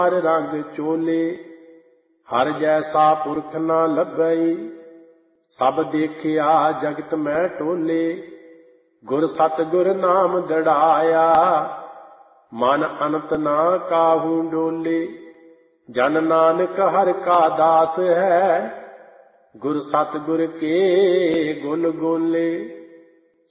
हर रंग चोले, हर जैसा पुरख न लभई, सब देखिया जगत में टोले। गुर सतगुर नाम गढ़ाया, मन अनंत ना काहू डोले। जन नानक हर का दास है, गुर सतगुर के गुण गोले।